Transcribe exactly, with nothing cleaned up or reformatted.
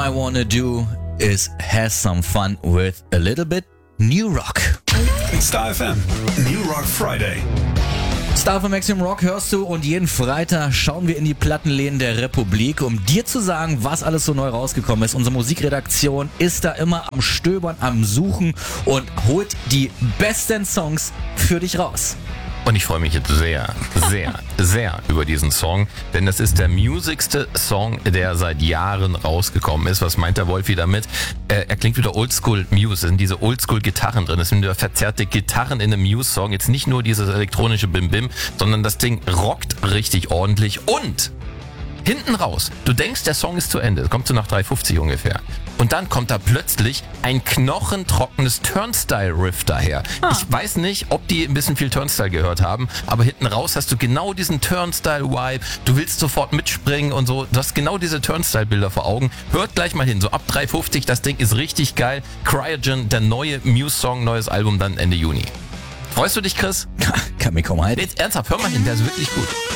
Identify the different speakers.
Speaker 1: I wanna do is have some fun with a little bit New Rock.
Speaker 2: Star F M, New Rock Friday.
Speaker 1: Star F M Maximum Rock hörst du und jeden Freitag schauen wir in die Plattenläden der Republik, um dir zu sagen, was alles so neu rausgekommen ist. Unsere Musikredaktion ist da immer am Stöbern, am Suchen und holt die besten Songs für dich raus.
Speaker 3: Und ich freue mich jetzt sehr, sehr, sehr über diesen Song, denn das ist der musigste Song, der seit Jahren rausgekommen ist. Was meint der Wolfi damit? Äh, er klingt wieder Oldschool Muse, es sind diese Oldschool-Gitarren drin, es sind wieder verzerrte Gitarren in einem Muse-Song. Jetzt nicht nur dieses elektronische Bim-Bim, sondern das Ding rockt richtig ordentlich und hinten raus, du denkst, der Song ist zu Ende, das kommt so nach drei fünfzig ungefähr. Und dann kommt da plötzlich ein knochentrockenes Turnstile-Riff daher. Ah. Ich weiß nicht, ob die ein bisschen viel Turnstile gehört haben, aber hinten raus hast du genau diesen Turnstile-Vibe. Du willst sofort mitspringen und so. Du hast genau diese Turnstile-Bilder vor Augen. Hört gleich mal hin, so ab drei fünfzig, das Ding ist richtig geil. Cryogen, der neue Muse-Song, neues Album dann Ende Juni. Freust du dich, Chris?
Speaker 1: Kann mir kaum halten.
Speaker 3: Jetzt ernsthaft, hör mal hin, der ist wirklich gut.